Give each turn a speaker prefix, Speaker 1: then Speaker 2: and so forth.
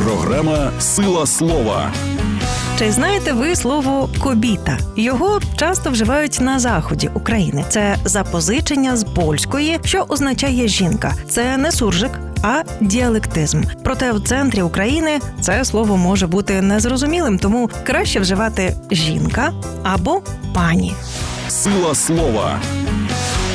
Speaker 1: Програма «Сила слова».
Speaker 2: Чи знаєте ви слово «кобіта»? Його часто вживають на заході України. Це запозичення з польської, що означає «жінка». Це не суржик, а діалектизм. Проте в центрі України це слово може бути незрозумілим, тому краще вживати «жінка» або «пані».
Speaker 1: «Сила слова».